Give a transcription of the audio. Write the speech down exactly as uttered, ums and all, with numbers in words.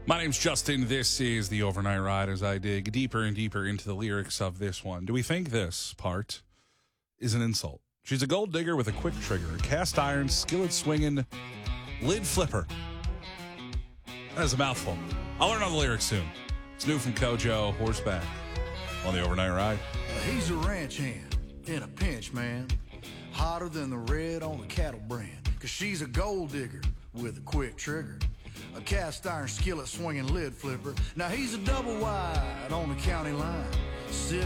My name's Justin. This is the Overnight Ride as I dig deeper and deeper into the lyrics of this one. Do we think this part is an insult? She's a gold digger with a quick trigger, a cast iron, skillet swinging, lid flipper. That is a mouthful. I'll learn all the lyrics soon. It's new from Kojo, Horseback, on the Overnight Ride. He's a ranch hand in a pinch, man. Hotter than the red on the cattle brand. Cause she's a gold digger with a quick trigger. A cast iron skillet swinging lid flipper. Now he's a double wide on the county line. Sip